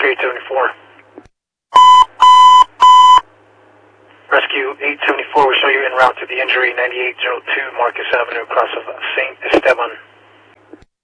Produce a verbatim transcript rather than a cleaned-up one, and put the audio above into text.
Rescue eight seventy-four. Rescue eight seventy-four, we show you en route to the injury, ninety-eight oh two Marcus Avenue, across of Saint